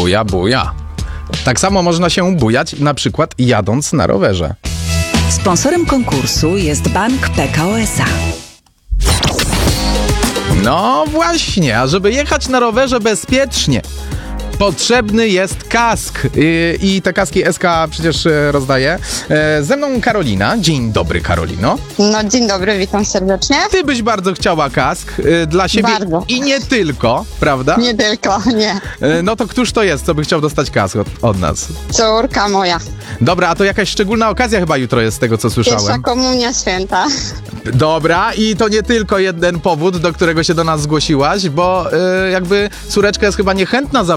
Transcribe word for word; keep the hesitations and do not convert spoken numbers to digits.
buja, buja. Tak samo można się bujać na przykład jadąc na rowerze. Sponsorem konkursu jest Bank P K O S A. No właśnie, a żeby jechać na rowerze bezpiecznie, potrzebny jest kask. I, i te kaski S K przecież rozdaje. Ze mną Karolina. Dzień dobry, Karolino. No dzień dobry, witam serdecznie. Ty byś bardzo chciała kask dla siebie Bardzo. i nie tylko, prawda? Nie tylko, nie. No to któż to jest, co by chciał dostać kask od, od nas? Córka moja. Dobra, a to jakaś szczególna okazja chyba jutro jest z tego, co Pierwsza słyszałem. komunia święta. Dobra, i to nie tylko jeden powód, do którego się do nas zgłosiłaś, bo y, jakby córeczka jest chyba niechętna za